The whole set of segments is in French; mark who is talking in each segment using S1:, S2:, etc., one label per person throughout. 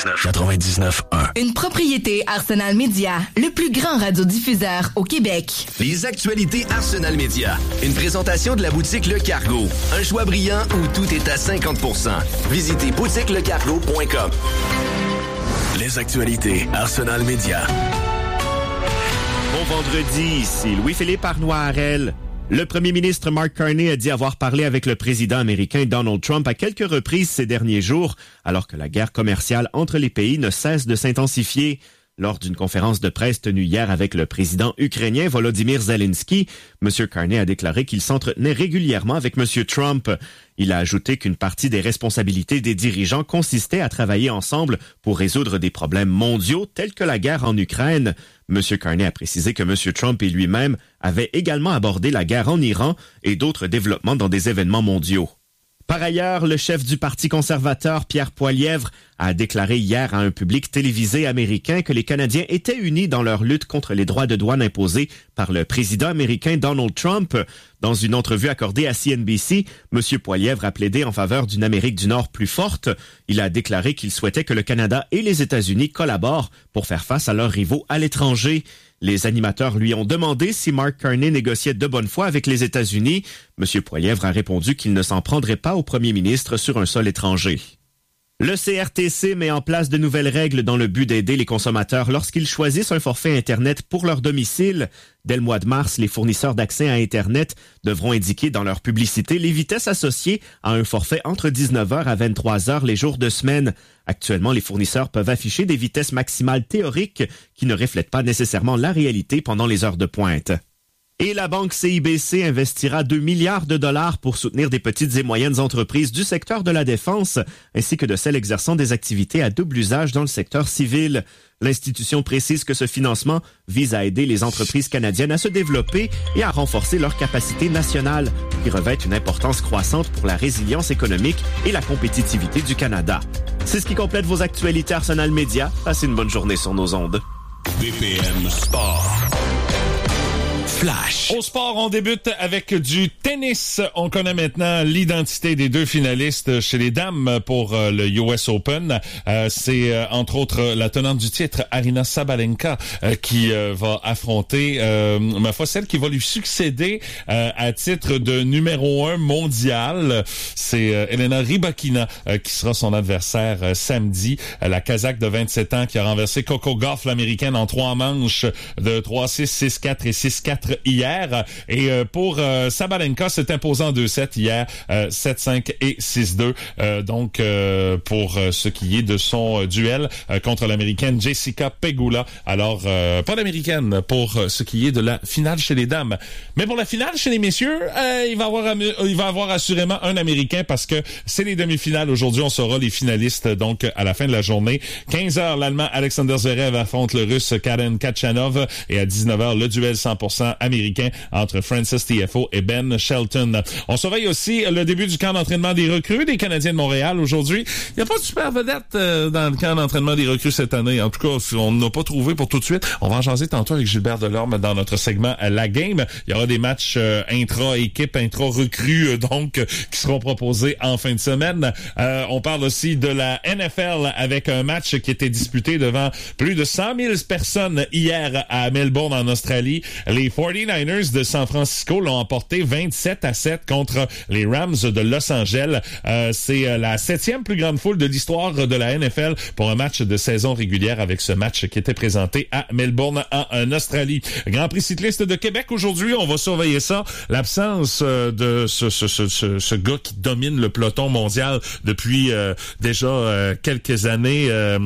S1: 99.1.
S2: Une propriété Arsenal Média, le plus grand radiodiffuseur au Québec.
S3: Les actualités Arsenal Média. Une présentation de la boutique Le Cargo. Un choix brillant où tout est à 50%. Visitez boutiquelecargo.com.
S1: Les actualités Arsenal Média.
S4: Bon vendredi, ici Louis-Philippe Arnois-Harel. Le premier ministre Mark Carney a dit avoir parlé avec le président américain Donald Trump à quelques reprises ces derniers jours, alors que la guerre commerciale entre les pays ne cesse de s'intensifier. Lors d'une conférence de presse tenue hier avec le président ukrainien Volodymyr Zelensky, M. Carney a déclaré qu'il s'entretenait régulièrement avec M. Trump. Il a ajouté qu'une partie des responsabilités des dirigeants consistait à travailler ensemble pour résoudre des problèmes mondiaux tels que la guerre en Ukraine. M. Carney a précisé que M. Trump et lui-même avaient également abordé la guerre en Iran et d'autres développements dans des événements mondiaux. Par ailleurs, le chef du Parti conservateur, Pierre Poilievre, a déclaré hier à un public télévisé américain que les Canadiens étaient unis dans leur lutte contre les droits de douane imposés par le président américain Donald Trump. Dans une entrevue accordée à CNBC, M. Poilievre a plaidé en faveur d'une Amérique du Nord plus forte. Il a déclaré qu'il souhaitait que le Canada et les États-Unis collaborent pour faire face à leurs rivaux à l'étranger. Les animateurs lui ont demandé si Mark Carney négociait de bonne foi avec les États-Unis. M. Poilievre a répondu qu'il ne s'en prendrait pas au premier ministre sur un sol étranger. Le CRTC met en place de nouvelles règles dans le but d'aider les consommateurs lorsqu'ils choisissent un forfait Internet pour leur domicile. Dès le mois de mars, les fournisseurs d'accès à Internet devront indiquer dans leur publicité les vitesses associées à un forfait entre 19h à 23h les jours de semaine. Actuellement, les fournisseurs peuvent afficher des vitesses maximales théoriques qui ne reflètent pas nécessairement la réalité pendant les heures de pointe. Et la banque CIBC investira 2 milliards de dollars pour soutenir des petites et moyennes entreprises du secteur de la défense, ainsi que de celles exerçant des activités à double usage dans le secteur civil. L'institution précise que ce financement vise à aider les entreprises canadiennes à se développer et à renforcer leur capacité nationale, qui revêt une importance croissante pour la résilience économique et la compétitivité du Canada. C'est ce qui complète vos actualités Arsenal Média. Passez une bonne journée sur nos ondes.
S1: BPM Sport. Flash.
S5: Au sport, on débute avec du tennis. On connaît maintenant l'identité des deux finalistes chez les dames pour le US Open. C'est entre autres la tenante du titre, Aryna Sabalenka, qui va affronter, ma foi, celle qui va lui succéder à titre de numéro 1 mondial. C'est Elena Rybakina qui sera son adversaire samedi. La Kazakh de 27 ans qui a renversé Coco Gauff, l'américaine, en 3 manches de 3-6, 6-4 et 6-4 hier. Et pour Sabalenka, c'est imposant en 2-7 hier, 7-5 et 6-2. Donc, pour ce qui est de son duel contre l'américaine Jessica Pegula. Alors, pas d'américaine pour ce qui est de la finale chez les dames. Mais pour la finale chez les messieurs, il va y avoir assurément un américain parce que c'est les demi-finales. Aujourd'hui, on saura les finalistes donc à la fin de la journée. 15h, l'Allemand Alexander Zverev affronte le Russe Karen Khachanov et à 19h, le duel 100% américain entre Francis Tiafoe et Ben Shelton. On surveille aussi le début du camp d'entraînement des recrues des Canadiens de Montréal aujourd'hui. Il n'y a pas de super vedette dans le camp d'entraînement des recrues cette année. En tout cas, on n'a pas trouvé pour tout de suite. On va en jaser tantôt avec Gilbert Delorme dans notre segment La Game. Il y aura des matchs intra-équipe, intra-recrues, donc, qui seront proposés en fin de semaine. On parle aussi de la NFL avec un match qui était disputé devant plus de 100 000 personnes hier à Melbourne, en Australie. Les 49ers de San Francisco l'ont emporté 27-7 contre les Rams de Los Angeles. C'est la 7e plus grande foule de l'histoire de la NFL pour un match de saison régulière avec ce match qui était présenté à Melbourne en Australie. Grand Prix cycliste de Québec aujourd'hui, on va surveiller ça. L'absence de ce gars qui domine le peloton mondial depuis déjà quelques années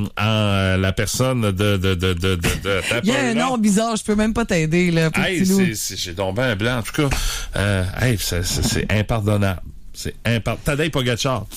S5: en la personne de
S6: il y a un nom bizarre, je peux même pas t'aider là.
S5: Hey, j'ai tombé un blanc. En tout cas, c'est impardonnable. C'est Tadej Pogačar.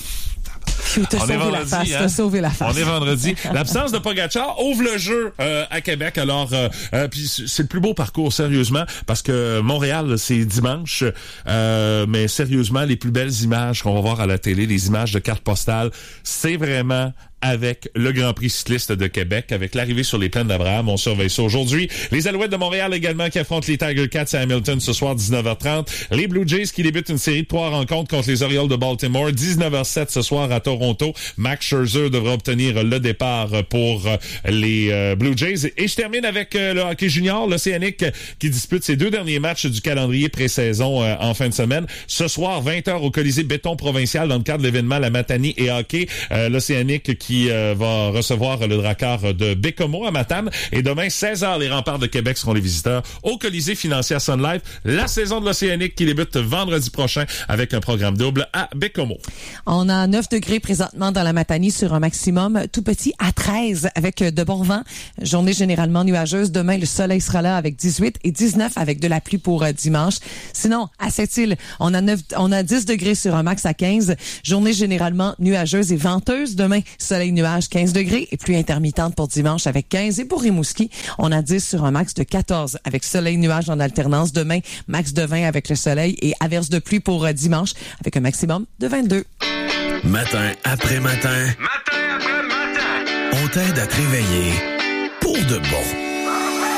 S6: T'as sauvé la face.
S5: On est vendredi. L'absence de Pogačar ouvre le jeu à Québec. Alors, puis c'est le plus beau parcours, sérieusement, parce que Montréal, c'est dimanche. Mais sérieusement, les plus belles images qu'on va voir à la télé, les images de cartes postales, c'est vraiment avec le Grand Prix cycliste de Québec, avec l'arrivée sur les plaines d'Abraham. On surveille ça aujourd'hui. Les Alouettes de Montréal également qui affrontent les Tiger Cats à Hamilton ce soir, 19h30. Les Blue Jays qui débutent une série de 3 rencontres contre les Orioles de Baltimore, 19h07 ce soir à Toronto. Toronto. Max Scherzer devra obtenir le départ pour les Blue Jays. Et je termine avec le hockey junior, l'Océanique, qui dispute ses 2 derniers matchs du calendrier pré-saison en fin de semaine. Ce soir, 20h au Colisée Béton Provincial dans le cadre de l'événement La Matanie et hockey. L'Océanique qui va recevoir le Drakkar de Bécomo à Matane. Et demain, 16h, les Remparts de Québec seront les visiteurs au Colisée Financière Sun Life. La saison de l'Océanique qui débute vendredi prochain avec un programme double à Bécomo.
S6: On a 9 degrés présentement dans la Matanie sur un maximum tout petit à 13 avec de bons vents. Journée généralement nuageuse. Demain, le soleil sera là avec 18 et 19 avec de la pluie pour dimanche. Sinon, à Sept-Îles, on a 10 degrés sur un max à 15. Journée généralement nuageuse et venteuse. Demain, soleil nuage 15 degrés et pluie intermittente pour dimanche avec 15. Et pour Rimouski, on a 10 sur un max de 14 avec soleil nuage en alternance. Demain, max de 20 avec le soleil et averse de pluie pour dimanche avec un maximum de 22.
S1: Matin après matin.
S3: Matin après matin.
S1: On t'aide à te réveiller pour de bon.